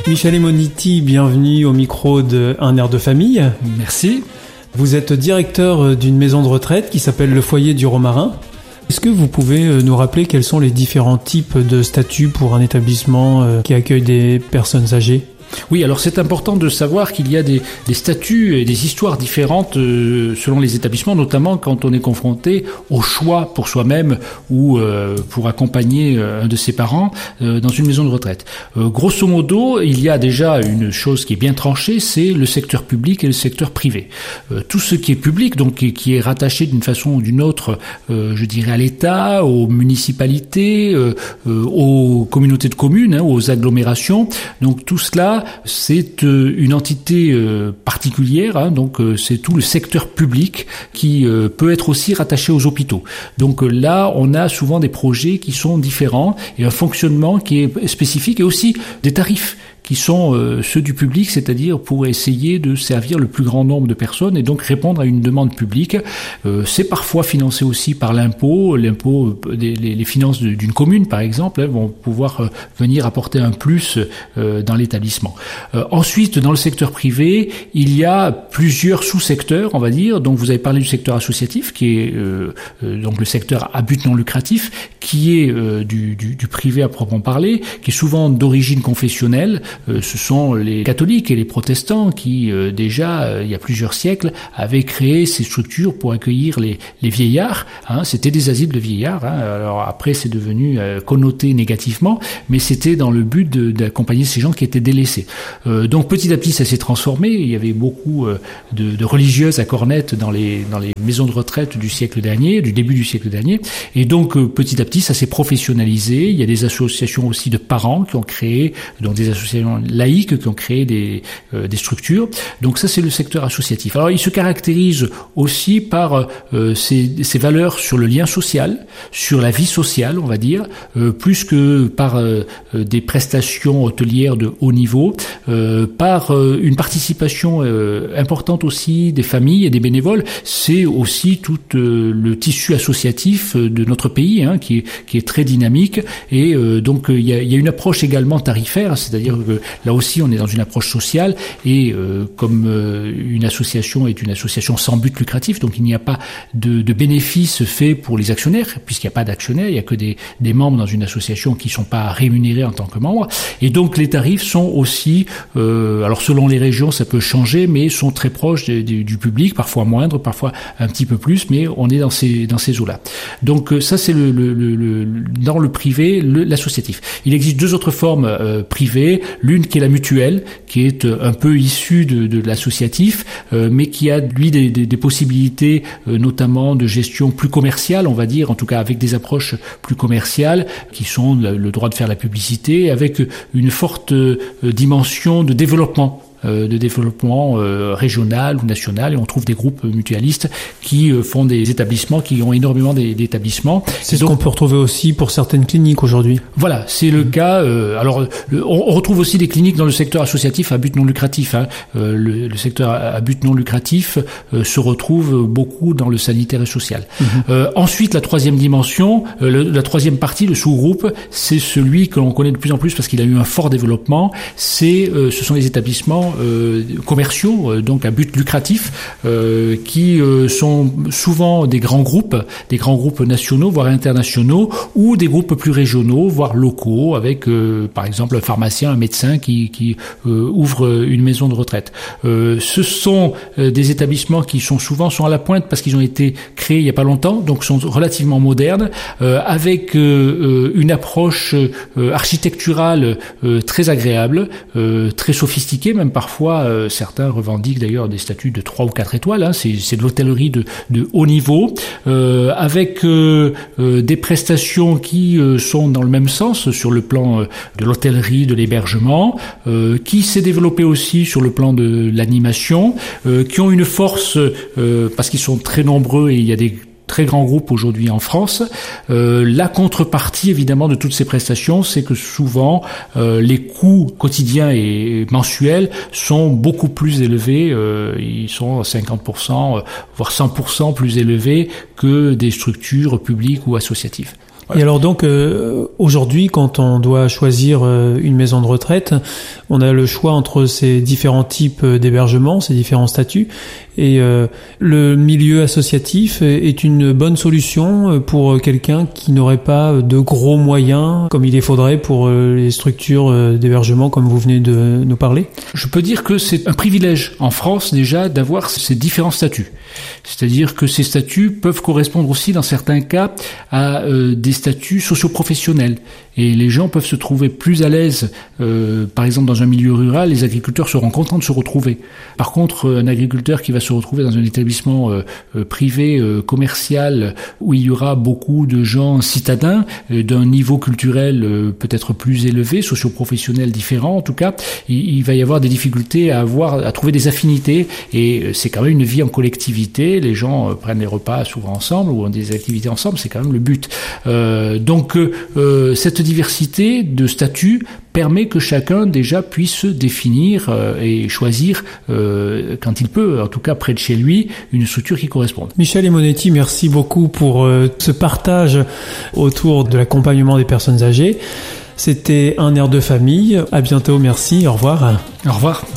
Michele Moniti, bienvenue au micro de Un air de famille. Merci. Vous êtes directeur d'une maison de retraite qui s'appelle le Foyer du Romarin. Est-ce que vous pouvez nous rappeler quels sont les différents types de statuts pour un établissement qui accueille des personnes âgées ? Oui, alors c'est important de savoir qu'il y a des statuts et des histoires différentes selon les établissements, notamment quand on est confronté au choix pour soi-même ou pour accompagner un de ses parents dans une maison de retraite. Grosso modo, il y a déjà une chose qui est bien tranchée, c'est le secteur public et le secteur privé. Tout ce qui est public, donc qui est rattaché d'une façon ou d'une autre, je dirais à l'État, aux municipalités, aux communautés de communes, aux agglomérations, donc tout cela, c'est une entité particulière, donc c'est tout le secteur public qui peut être aussi rattaché aux hôpitaux. Donc là, on a souvent des projets qui sont différents et un fonctionnement qui est spécifique et aussi des tarifs qui sont ceux du public, c'est-à-dire pour essayer de servir le plus grand nombre de personnes et donc répondre à une demande publique. C'est parfois financé aussi par l'impôt. Les finances d'une commune, par exemple, vont pouvoir venir apporter un plus dans l'établissement. Ensuite, dans le secteur privé, il y a plusieurs sous-secteurs, on va dire. Donc, vous avez parlé du secteur associatif, qui est donc le secteur à but non lucratif, qui est du privé à proprement parler, qui est souvent d'origine confessionnelle. Ce sont les catholiques et les protestants qui, déjà, il y a plusieurs siècles, avaient créé ces structures pour accueillir les vieillards. C'était des asiles de vieillards. Alors après, c'est devenu connoté négativement, mais c'était dans le but d'accompagner ces gens qui étaient délaissés. Donc petit à petit, ça s'est transformé. Il y avait beaucoup de religieuses à cornettes dans les maisons de retraite du début du siècle dernier. Et donc petit à petit, ça s'est professionnalisé. Il y a des associations aussi de parents qui ont créé, donc des associations laïques qui ont créé des structures. Donc ça, c'est le secteur associatif. Alors il se caractérise aussi par ses valeurs sur le lien social, sur la vie sociale, on va dire, plus que par des prestations hôtelières de haut niveau, par une participation importante aussi des familles et des bénévoles. C'est aussi tout le tissu associatif de notre pays, qui est très dynamique. Et donc il y a une approche également tarifaire, c'est-à-dire que là aussi on est dans une approche sociale et comme une association est une association sans but lucratif, donc il n'y a pas de bénéfices faits pour les actionnaires, puisqu'il n'y a pas d'actionnaires, il n'y a que des membres dans une association qui ne sont pas rémunérés en tant que membres. Et donc les tarifs sont aussi, alors selon les régions ça peut changer, mais sont très proches du public, parfois moindres, parfois un petit peu plus, mais on est dans ces eaux-là. Donc ça c'est dans le privé, l'associatif. Il existe deux autres formes privées, l'une qui est la mutuelle, qui est un peu issue de l'associatif, mais qui a lui des possibilités notamment de gestion plus commerciale, on va dire, en tout cas avec des approches plus commerciales, qui sont le droit de faire la publicité, avec une forte dimension de développement régional ou national, et on trouve des groupes mutualistes qui font des établissements, qui ont énormément d'établissements. C'est ce qu'on peut retrouver aussi pour certaines cliniques aujourd'hui. Voilà, c'est le cas. Alors, on retrouve aussi des cliniques dans le secteur associatif à but non lucratif. Le secteur à but non lucratif se retrouve beaucoup dans le sanitaire et social. Ensuite, la troisième dimension, la troisième partie, le sous-groupe, c'est celui que l'on connaît de plus en plus parce qu'il a eu un fort développement. Ce sont les établissements commerciaux, donc à but lucratif, qui sont souvent des grands groupes nationaux, voire internationaux, ou des groupes plus régionaux, voire locaux, avec par exemple un pharmacien, un médecin qui ouvre une maison de retraite. Ce sont des établissements qui sont à la pointe parce qu'ils ont été créés il n'y a pas longtemps, donc sont relativement modernes, avec une approche architecturale très agréable, très sophistiquée, même parfois certains revendiquent d'ailleurs des statuts de 3 ou 4 étoiles, c'est de l'hôtellerie de haut niveau, avec des prestations qui sont dans le même sens sur le plan de l'hôtellerie, de l'hébergement, qui s'est développé aussi sur le plan de l'animation, qui ont une force parce qu'ils sont très nombreux et il y a des très grands groupes aujourd'hui en France. La contrepartie évidemment de toutes ces prestations, c'est que souvent les coûts quotidiens et mensuels sont beaucoup plus élevés, ils sont 50%, voire 100% plus élevés que des structures publiques ou associatives. Et alors donc aujourd'hui, quand on doit choisir une maison de retraite, on a le choix entre ces différents types d'hébergement, ces différents statuts, et le milieu associatif est une bonne solution pour quelqu'un qui n'aurait pas de gros moyens comme il les faudrait pour les structures d'hébergement comme vous venez de nous parler. Je peux dire que c'est un privilège en France déjà d'avoir ces différents statuts. C'est-à-dire que ces statuts peuvent correspondre aussi dans certains cas à des statuts socio-professionnels. Et les gens peuvent se trouver plus à l'aise, par exemple dans un milieu rural, les agriculteurs seront contents de se retrouver. Par contre, un agriculteur qui va se retrouver dans un établissement privé, commercial, où il y aura beaucoup de gens citadins, d'un niveau culturel peut-être plus élevé, socio-professionnel différent en tout cas, il va y avoir des difficultés à trouver des affinités, et c'est quand même une vie en collectivité, les gens prennent les repas souvent ensemble, ou ont des activités ensemble, c'est quand même le but. Donc cette diversité de statuts permet que chacun déjà puisse se définir et choisir, quand il peut, en tout cas près de chez lui, une structure qui corresponde. Michel Emonetti, merci beaucoup pour ce partage autour de l'accompagnement des personnes âgées. C'était un air de famille. À bientôt, merci, au revoir. Au revoir.